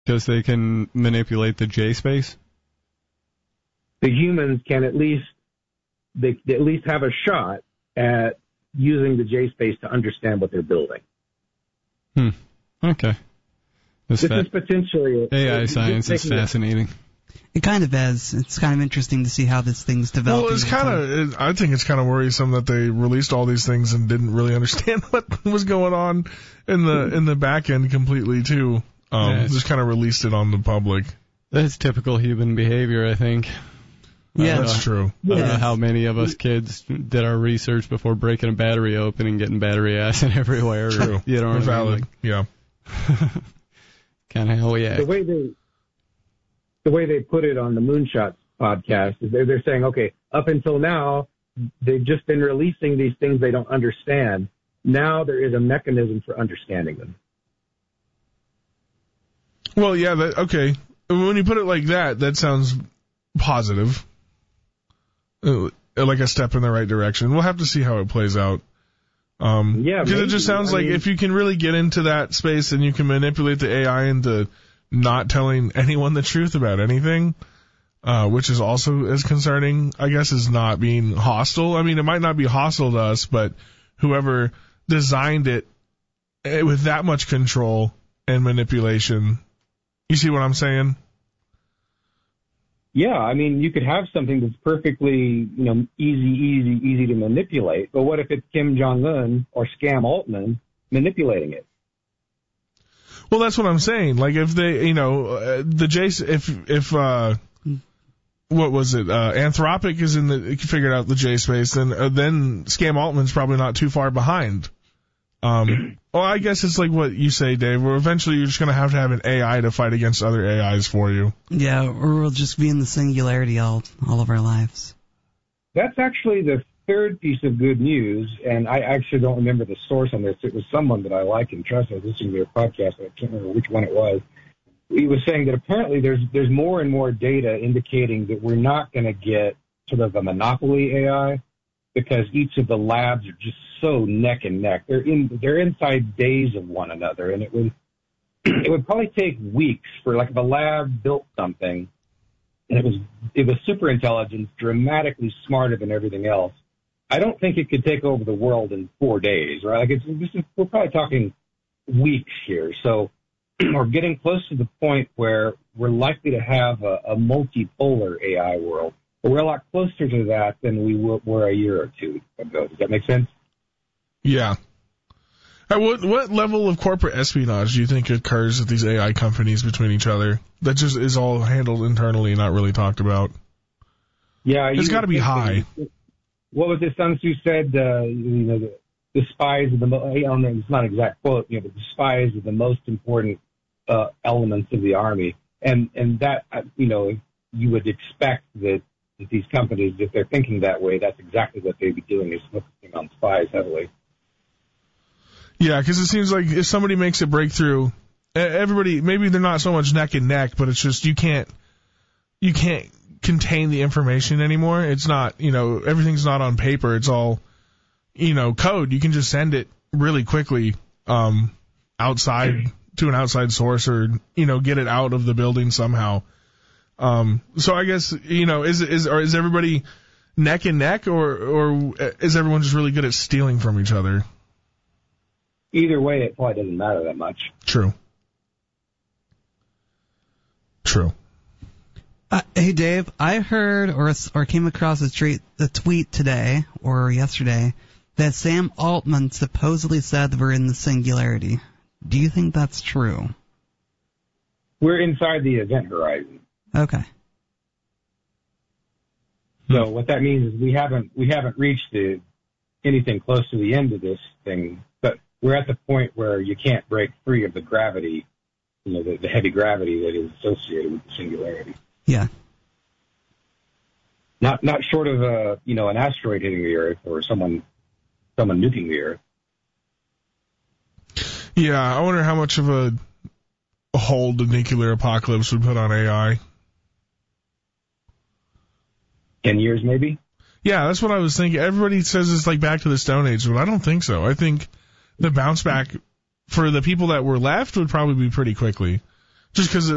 Because they can manipulate the J space? The humans can at least have a shot at using the J space to understand what they're building. Okay. This is potentially AI science is fascinating. It kind of is. It's kind of interesting to see how this thing's developing. Well, I think it's kind of worrisome that they released all these things and didn't really understand what was going on in the back end completely too. Just kind of released it on the public. That's typical human behavior, I think. Yeah, that's true. I don't know how many of us kids did our research before breaking a battery open and getting battery acid everywhere. True. You know what I mean? Yeah. Kind of how we act. The way they put it on the Moonshots podcast is they're saying, okay, up until now, they've just been releasing these things they don't understand. Now there is a mechanism for understanding them. Well, yeah, okay. When you put it like that, that sounds positive. Like a step in the right direction. We'll have to see how it plays out. Because it just sounds like if you can really get into that space and you can manipulate the AI into not telling anyone the truth about anything, which is also as concerning, I guess, as not being hostile. I mean, it might not be hostile to us, but whoever designed it with that much control and manipulation, you see what I'm saying? Yeah, I mean, you could have something that's perfectly, easy to manipulate. But what if it's Kim Jong-un or Scam Altman manipulating it? Well, that's what I'm saying. Like if they, what was it? Anthropic is figured out the J space, then Scam Altman's probably not too far behind. Well, I guess it's like what you say, Dave, where eventually you're just going to have an AI to fight against other AIs for you. Yeah, or we'll just be in the singularity all of our lives. That's actually the third piece of good news, and I actually don't remember the source on this. It was someone that I like and trust. I was listening to their podcast, but I can't remember which one it was. He was saying that apparently there's more and more data indicating that we're not going to get sort of a monopoly AI, because each of the labs are just so neck and neck. They're inside days of one another, and it would probably take weeks for, like, if a lab built something and it was super intelligent, dramatically smarter than everything else. I don't think it could take over the world in 4 days, right? Like we're probably talking weeks here. So we're getting close to the point where we're likely to have a multipolar AI world. But we're a lot closer to that than we were a year or two ago. Does that make sense? Yeah. What level of corporate espionage do you think occurs at these AI companies between each other that just is all handled internally, not really talked about? Yeah, it's got to be high. What was it Sun Tzu said? The spies are the most. It's not an exact quote. But the spies are the most important elements of the army, and that you would expect that these companies, if they're thinking that way, that's exactly what they'd be doing, is focusing on spies heavily. Yeah, because it seems like if somebody makes a breakthrough, everybody, maybe they're not so much neck and neck, but it's just you can't contain the information anymore. It's not, everything's not on paper. It's all, code. You can just send it really quickly outside to an outside source, or, get it out of the building somehow. So I guess, is everybody neck and neck, or is everyone just really good at stealing from each other? Either way, it probably doesn't matter that much. True. Hey, Dave, I heard or came across a tweet today or yesterday that Sam Altman supposedly said we're in the singularity. Do you think that's true? We're inside the event horizon. Okay. So what that means is we haven't reached anything close to the end of this thing, but we're at the point where you can't break free of the gravity, the heavy gravity that is associated with the singularity. Yeah. Not short of an asteroid hitting the Earth or someone nuking the Earth. Yeah, I wonder how much of a hold the nuclear apocalypse would put on AI. 10 years, maybe? Yeah, that's what I was thinking. Everybody says it's like back to the Stone Age, but I don't think so. I think the bounce back for the people that were left would probably be pretty quickly. Just because